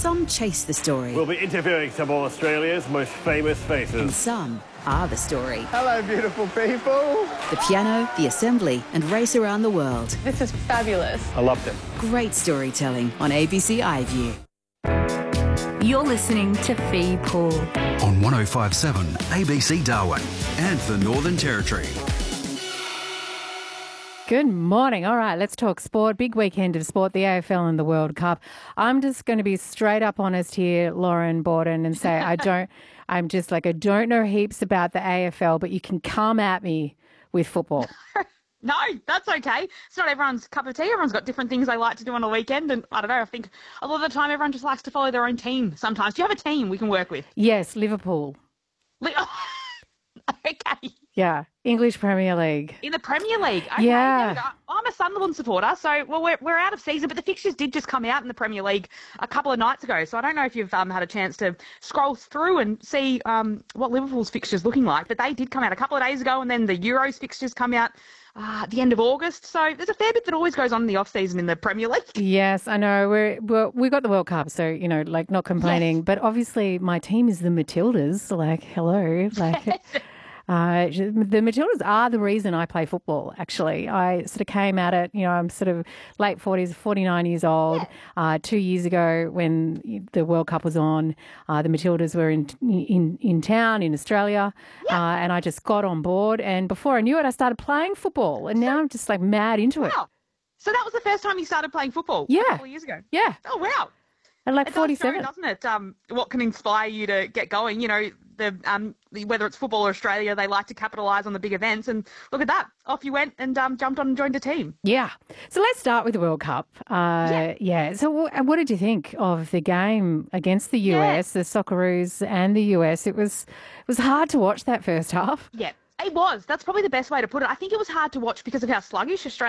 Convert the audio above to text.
some chase the story. We'll be interviewing some of Australia's most famous And faces. some are the story. Hello, beautiful people. The piano, the assembly, and race around the world. This is fabulous. I loved it. Great storytelling on ABC iView. You're listening to Fee Pool. On 105.7 ABC Darwin and the Northern Territory. Good morning. All right, let's talk sport. Big weekend of sport, the AFL and the World Cup. I'm just going to be straight up honest here, Lauren Borden, and say I don't know heaps about the AFL, but you can come at me with football. No, that's okay. It's not everyone's cup of tea. Everyone's got different things they like to do on a weekend. And I don't know, I think a lot of the time everyone just likes to follow their own team sometimes. Do you have a team we can work with? Yes, Liverpool. Okay. Yeah, English Premier League. In the Premier League. Okay, Yeah. there we go. I'm a Sunderland supporter, so we're out of season, but the fixtures did just come out in the Premier League a couple of nights ago. So I don't know if you've had a chance to scroll through and see what Liverpool's fixtures looking like, but they did come out a couple of days ago, and then the Euros fixtures come out at the end of August. So there's a fair bit that always goes on in the off season in the Premier League. Yes, I know. We got the World Cup, so not complaining. Yes. But obviously, my team is the Matildas. Hello, the Matildas are the reason I play football, actually. I sort of came at it, I'm sort of late 40s, 49 years old. 2 years ago when the World Cup was on, the Matildas were in town in Australia, and I just got on board. And before I knew it, I started playing football, and now I'm just mad into it. Wow. So that was the first time you started playing football? Yeah. A couple of years ago? Yeah. Oh, wow. At It 47. does show, doesn't it? What can inspire you to get going? Whether it's football or Australia, they like to capitalise on the big events. And look at that. Off you went and jumped on and joined a team. Yeah. So let's start with the World Cup. So what did you think of the game against the US, the Socceroos and the US? It was hard to watch that first half. Yeah, it was. That's probably the best way to put it. I think it was hard to watch because of how sluggish Australia